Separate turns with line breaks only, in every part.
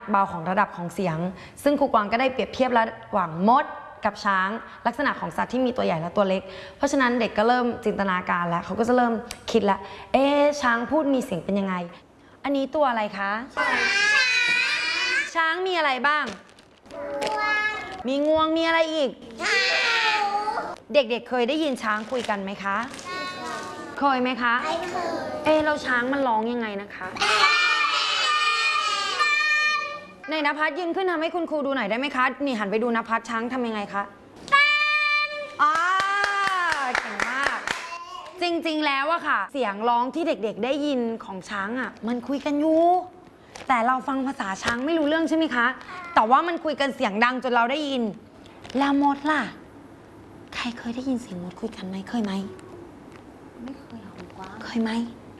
เบาของระดับของเสียงซึ่งครูกวางก็ได้เปรียบเทียบระหว่างมดกับช้างลักษณะของสัตว์ที่มีตัวใหญ่และตัวเล็กเพราะฉะนั้นเด็กก็เริ่มจินตนาการแล้วเขาก็จะเริ่มคิดแล้วช้างพูดมีเสียงเป็นยังไงอันนี้ตัวอะไรคะช้างมีอะไรบ้างมีงวงมีอะไรอีกเด็กๆเคยได้ยินช้างคุยกันไหมคะเคยไหมคะแล้วช้างมันร้องยังไงนะคะในนภัสยืนขึ้นทำให้คุณครูดูหน่อยได้ไหมคะนี่หันไปดูนภัสช้างทำยังไงคะเก่งมากจริงๆแล้วอะค่ะเสียงร้องที่เด็กๆได้ยินของช้างอะมันคุยกันอยู่แต่เราฟังภาษาช้างไม่รู้เรื่องใช่ไหมคะแต่ว่ามันคุยกันเสียงดังจนเราได้ยินแล้วมดล่ะใครเคยได้ยินเสียงมดคุยกันไหมเคยไหมไม่เคยหรอกว่าเคยไหม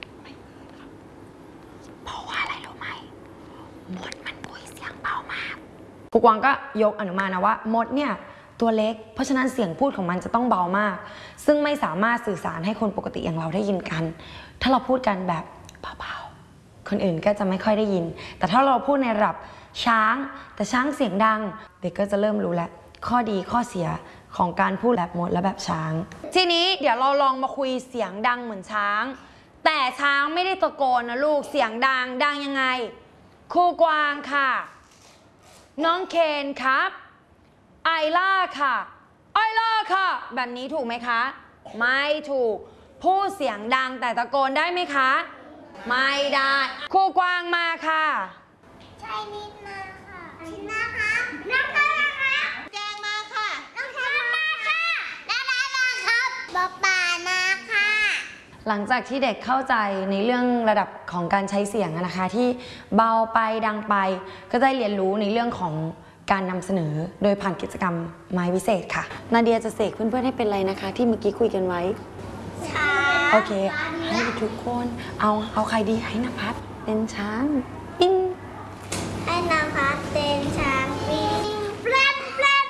เพราะว่าอะไรรู้ไหมมดมันคุยเสียงเบามากครูกวางก็ยกอนุมานนะว่ามดเนี่ยตัวเล็กเพราะฉะนั้นเสียงพูดของมันจะต้องเบามากซึ่งไม่สามารถสื่อสารให้คนปกติอย่างเราได้ยินกันถ้าเราพูดกันแบบเบาๆคนอื่นก็จะไม่ค่อยได้ยินแต่ถ้าเราพูดในระดับช้างแต่ช้างเสียงดังเด็กก็จะเริ่มรู้แล้วข้อดีข้อเสียของการพูดแบบมดและแบบช้างทีนี้เดี๋ยวเราลองมาคุยเสียงดังเหมือนช้างแต่ช้างไม่ได้ตะโกนนะลูกเสียงดังยังไงครูกวางค่ะน้องเคนครับไอล่าค่ะไอล่าค่ะแบบนี้ถูกไหมคะไม่ถูกพูดเสียงดังแต่ตะโกนได้ไหมคะไม่ได้ครูกวางมาค่ะ
ใช่นิดมาค่ะชินนะคะน้องค่ะแจงมาค่ะน้องแจงมาค่ะดารามาครับบ๊อบป่ามาค่ะ
หลังจากที่เด็กเข้าใจในเรื่องระดับของการใช้เสียงนะคะที่เบาไปดังไปก็ได้เรียนรู้ในเรื่องของการนำเสนอโดยผ่านกิจกรรมไม้วิเศษค่ะนาเดียจะเสกเพื่อนๆให้เป็นอะไรนะคะที่เมื่อกี้คุยกันไว้
ช้าง
โอเคให้ทุกคนเอาใครดีให้นภัสเป็นช้างปิ้ง
ให้นภัสเป็นช้างปิ้งแปลน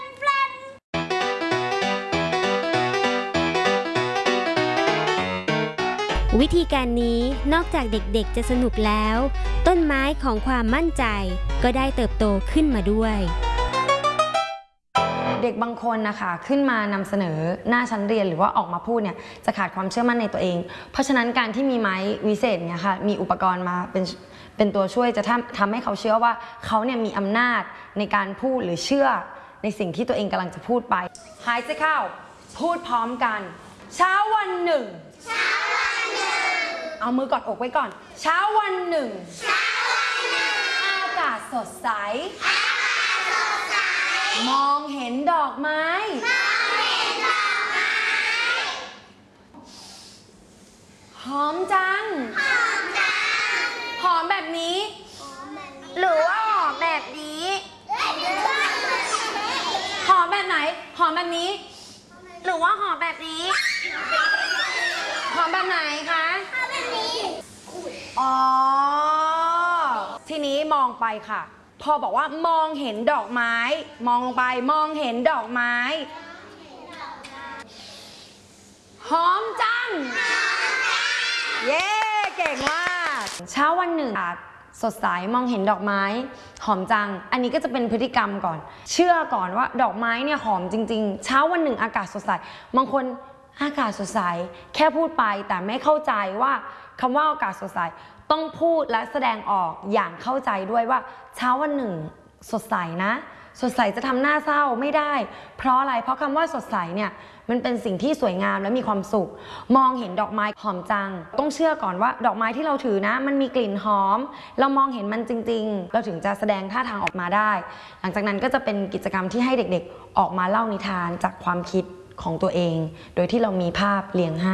วิธีการนี้นอกจากเด็กๆจะสนุกแล้วต้นไม้ของความมั่นใจก็ได้เติบโตขึ้นมาด้วย
เด็กบางคนนะคะขึ้นมานำเสนอหน้าชั้นเรียนหรือว่าออกมาพูดเนี่ยจะขาดความเชื่อมั่นในตัวเองเพราะฉะนั้นการที่มีไม้วิเศษเนี่ยค่ะมีอุปกรณ์มาเป็นตัวช่วยจะทำให้เขาเชื่อว่าเขาเนี่ยมีอำนาจในการพูดหรือเชื่อในสิ่งที่ตัวเองกำลังจะพูดไปหายใจเข้าพูดพร้อมกันเช้าวันหนึ่งเอามือกอดอกไว้ก่อนเช้าวันหนึ่งอากาศสดใสมองเห็นดอกไม้หอมจังหอมแบบนี้หรือว่าหอมแบบนี้หอมแบบไหนหอมแบบนี้หรือว่าหอมแบบนี้หอมแบบไหนคะทีนี้มองไปค่ะพอบอกว่ามองเห็นดอกไม้มองลงไปมองเห็นดอกไม้หอมจังเย้เก่งมากเช้าวันหนึ่งสดใสมองเห็นดอกไม้หอมจังอันนี้ก็จะเป็นพฤติกรรมก่อนเชื่อก่อนว่าดอกไม้เนี่ยหอมจริงๆเช้าวันหนึ่งอากาศสดใสบางคนอากาศสดใสแค่พูดไปแต่ไม่เข้าใจว่าคำว่าอากาศสดใสต้องพูดและแสดงออกอย่างเข้าใจด้วยว่าเช้าวันหนึ่งสดใสนะสดใสจะทำหน้าเศร้าไม่ได้เพราะอะไรเพราะคำว่าสดใสเนี่ยมันเป็นสิ่งที่สวยงามและมีความสุขมองเห็นดอกไม้หอมจังต้องเชื่อก่อนว่าดอกไม้ที่เราถือนะมันมีกลิ่นหอมเรามองเห็นมันจริงๆเราถึงจะแสดงท่าทางออกมาได้หลังจากนั้นก็จะเป็นกิจกรรมที่ให้เด็กๆออกมาเล่านิทานจากความคิดของตัวเองโดยที่เรามีภาพเรียงให้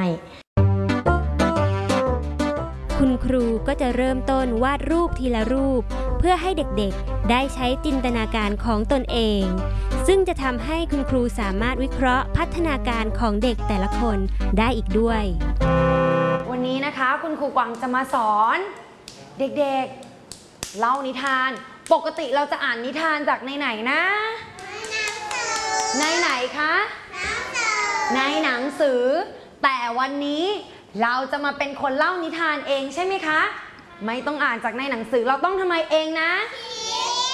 คุณครูก็จะเริ่มต้นวาดรูปทีละรูปเพื่อให้เด็กๆได้ใช้จินตนาการของตนเองซึ่งจะทำให้คุณครูสามารถวิเคราะห์พัฒนาการของเด็กแต่ละคนได้อีกด้วย
วันนี้นะคะคุณครูกวางจะมาสอนเด็กๆเล่านิทานปกติเราจะอ่านนิทานจากในไหนนะในไหนคะในหนังสือแต่วันนี้เราจะมาเป็นคนเล่านิทานเองใช่ไหมคะไม่ต้องอ่านจากในหนังสือเราต้องทำไมเองนะ